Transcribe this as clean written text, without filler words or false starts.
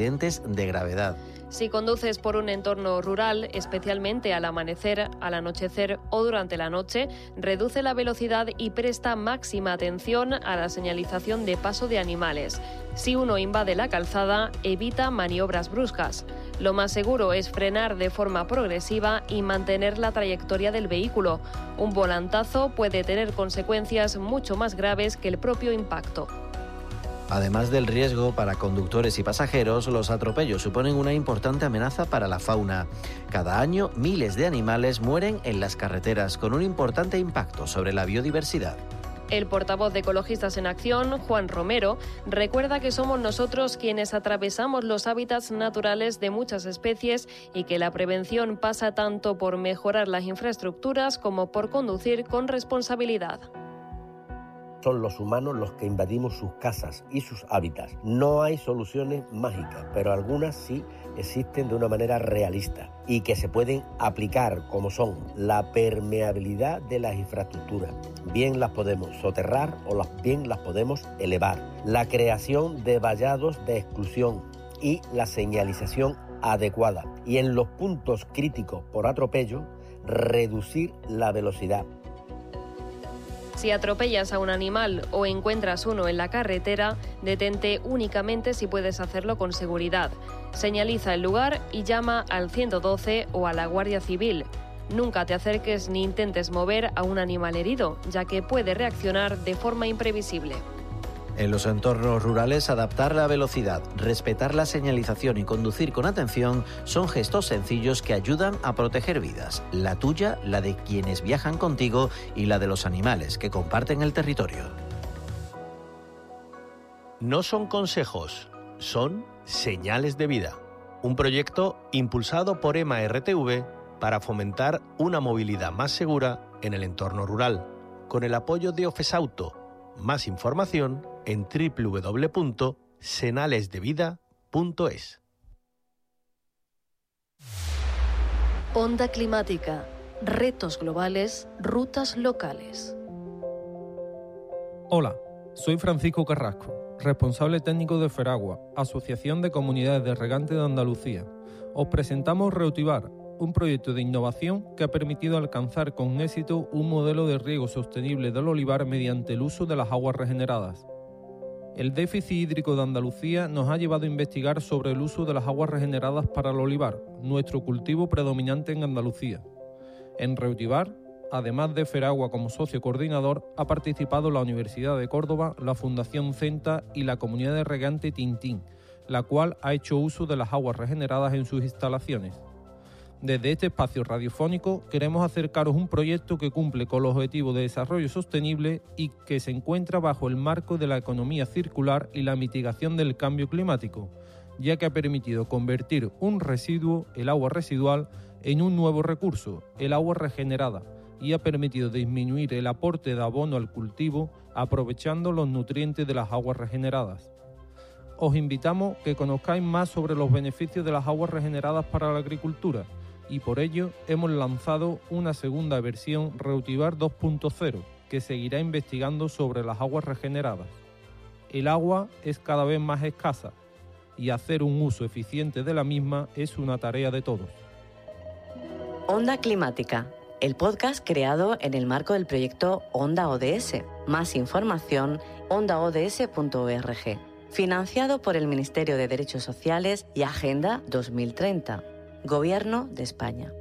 accidentes de gravedad. Si conduces por un entorno rural, especialmente al amanecer, al anochecer o durante la noche, reduce la velocidad y presta máxima atención a la señalización de paso de animales. Si uno invade la calzada, evita maniobras bruscas. Lo más seguro es frenar de forma progresiva y mantener la trayectoria del vehículo. Un volantazo puede tener consecuencias mucho más graves que el propio impacto. Además del riesgo para conductores y pasajeros, los atropellos suponen una importante amenaza para la fauna. Cada año, miles de animales mueren en las carreteras, con un importante impacto sobre la biodiversidad. El portavoz de Ecologistas en Acción, Juan Romero, recuerda que somos nosotros quienes atravesamos los hábitats naturales de muchas especies y que la prevención pasa tanto por mejorar las infraestructuras como por conducir con responsabilidad. Son los humanos los que invadimos sus casas y sus hábitats. No hay soluciones mágicas, pero algunas sí existen de una manera realista y que se pueden aplicar, como son la permeabilidad de las infraestructuras. Bien las podemos soterrar o bien las podemos elevar. La creación de vallados de exclusión y la señalización adecuada. Y en los puntos críticos por atropello, reducir la velocidad. Si atropellas a un animal o encuentras uno en la carretera, detente únicamente si puedes hacerlo con seguridad. Señaliza el lugar y llama al 112 o a la Guardia Civil. Nunca te acerques ni intentes mover a un animal herido, ya que puede reaccionar de forma imprevisible. En los entornos rurales, adaptar la velocidad, respetar la señalización y conducir con atención son gestos sencillos que ayudan a proteger vidas, la tuya, la de quienes viajan contigo y la de los animales que comparten el territorio. No son consejos, son señales de vida. Un proyecto impulsado por EMA-RTV para fomentar una movilidad más segura en el entorno rural, con el apoyo de Ofesauto. Más información en www.senalesdevida.es. Onda climática, retos globales, rutas locales. Hola, soy Francisco Carrasco, responsable técnico de Feragua, Asociación de Comunidades de Regantes de Andalucía. Os presentamos Reutivar, un proyecto de innovación que ha permitido alcanzar con éxito un modelo de riego sostenible del olivar mediante el uso de las aguas regeneradas. El déficit hídrico de Andalucía nos ha llevado a investigar sobre el uso de las aguas regeneradas para el olivar, nuestro cultivo predominante en Andalucía. En Reutivar, además de Feragua como socio coordinador, ha participado la Universidad de Córdoba, la Fundación Centa y la Comunidad de Regante Tintín, la cual ha hecho uso de las aguas regeneradas en sus instalaciones. Desde este espacio radiofónico queremos acercaros un proyecto que cumple con los objetivos de desarrollo sostenible y que se encuentra bajo el marco de la economía circular y la mitigación del cambio climático, ya que ha permitido convertir un residuo, el agua residual, en un nuevo recurso, el agua regenerada, y ha permitido disminuir el aporte de abono al cultivo aprovechando los nutrientes de las aguas regeneradas. Os invitamos a que conozcáis más sobre los beneficios de las aguas regeneradas para la agricultura, y por ello hemos lanzado una segunda versión Reutivar 2.0 que seguirá investigando sobre las aguas regeneradas. El agua es cada vez más escasa y hacer un uso eficiente de la misma es una tarea de todos. Onda Climática, el podcast creado en el marco del proyecto Onda ODS. Más información, ondaods.org. Financiado por el Ministerio de Derechos Sociales y Agenda 2030. Gobierno de España.